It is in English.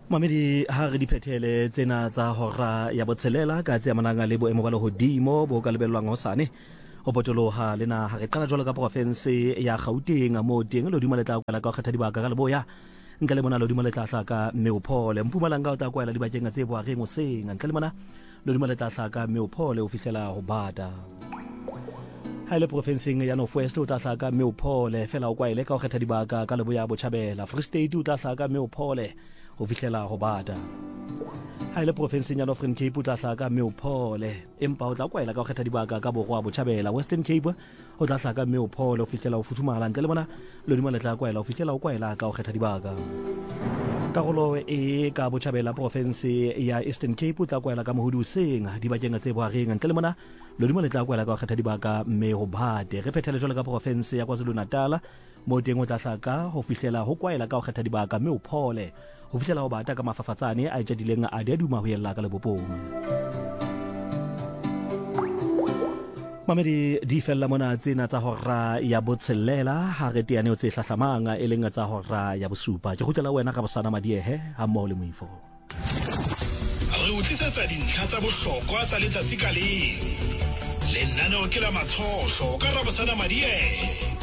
Mamedi ha re diphethele tsena tsa hora ya botshelela ka tse amanang le boemo ba lehodimo bo ka lebellwang hosane o potoloha lena ha re qala jwalo ka province ya Gauteng mo teng lodimo le tla kwala ka kgetha dibaka ka leboya ntle le mona lodimo le tla hlaka Meophole Mpumalanga o tla kwala dibakeng tse boareng o seng ntle le mona lodimo le tla hlaka Meophole o fihlela ho Bata ha ile provinceng ya North West o tla hlaka Meophole fela o kwaile ka kgetha dibaka ka leboya Botjhabela Free State o tla hlaka Meophole ho fihlela ho Bata ha ile provinceng ya Northern Cape o tla hlaka Meophole empa o tla kwaela ka kgetha dibaka ka borwa Botjhabela Western Cape o tla hlaka Meophole o fihlela ho futhumala ntle le mona lodimo le tla kwaela o fihlela o kwaela ka kgetha dibaka karolo e ka Botjhabela province ya Eastern Cape o tla kwaela ka mohodu seng dibakeng tse boareng ntle le mona lodimo le tla kwaela ka kgetha dibaka mme ho Bate re phethele jwalo ka province ya KwaZulu-Natal mo teng o tla hlaka ho fihlela ho kwaela ka kgetha dibaka mme Meophole ho fihlela ho Bata ka mafafatsane a jadileng a duma ho yella ka lebopong Mamedi di fella mona tsena tsa hora ya botshelela ha re teane o tse hlahlamang e leng tsa hora ya bosupa ke gutlela wena ka bosana madiehe ha mmoho le moifo re utlisetsa dintlha tsa bohlokwa tsa letsatsi ka leng lenaneo ke la matshohlo ka Rabosana madiehe